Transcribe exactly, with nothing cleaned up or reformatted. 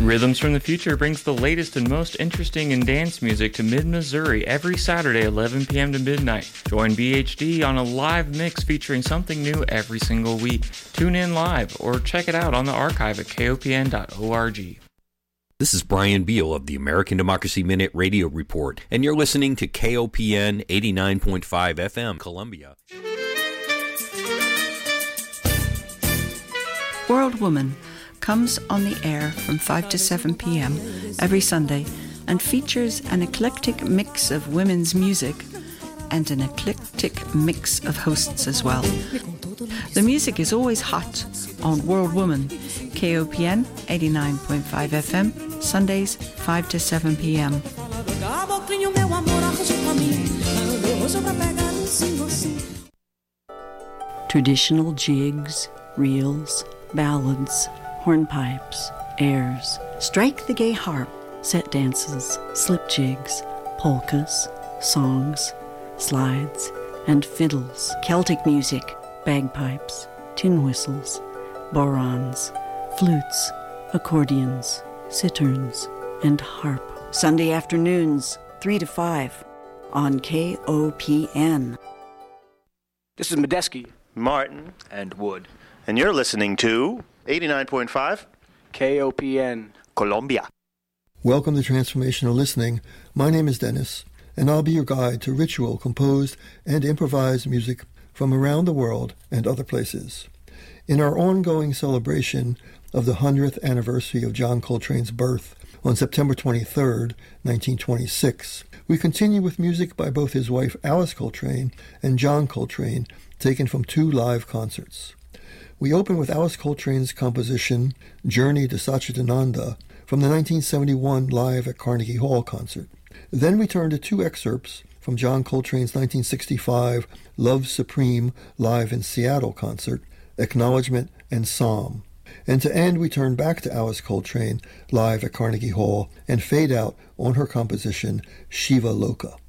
Rhythms from the Future brings the latest and most interesting in dance music to mid-Missouri every Saturday, eleven p.m. to midnight. Join B H D on a live mix featuring something new every single week. Tune in live or check it out on the archive at K O P N dot org. This is Brian Beal of the American Democracy Minute Radio Report, and you're listening to K O P N eighty-nine point five F M, Columbia. World Woman comes on the air from five to seven p.m. every Sunday and features an eclectic mix of women's music and an eclectic mix of hosts as well. The music is always hot on World Woman, K O P N eighty-nine point five F M, Sundays five to seven p.m. Traditional jigs, reels, ballads, hornpipes, airs, strike the gay harp, set dances, slip jigs, polkas, songs, slides, and fiddles, Celtic music, bagpipes, tin whistles, borons, flutes, accordions, citterns, and harp. Sunday afternoons, three to five, on K O P N. This is Medeski, Martin, and Wood. And you're listening to eighty-nine point five K O P N, Columbia. Welcome to Transformational Listening. My name is Dennis, and I'll be your guide to ritual, composed, and improvised music from around the world and other places. In our ongoing celebration of the hundredth anniversary of John Coltrane's birth on September twenty-third, nineteen twenty-six, we continue with music by both his wife Alice Coltrane and John Coltrane, taken from two live concerts. We open with Alice Coltrane's composition, Journey to Satchidananda, from the nineteen seventy-one Live at Carnegie Hall concert. Then we turn to two excerpts from John Coltrane's nineteen sixty-five Love Supreme Live in Seattle concert, Acknowledgement and Psalm. And to end, we turn back to Alice Coltrane live at Carnegie Hall and fade out on her composition, Shiva Loka.